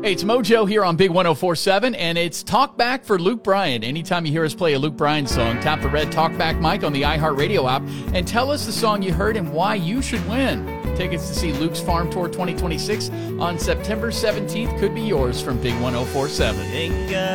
Hey, it's Mojo here on Big 104.7, and it's Talkback for Luke Bryan. Anytime you hear us play a Luke Bryan song, tap the red Talkback mic on the iHeartRadio app and tell us the song you heard and why you should win. Tickets to see Luke's Farm Tour 2026 on September 17th could be yours from Big 104.7.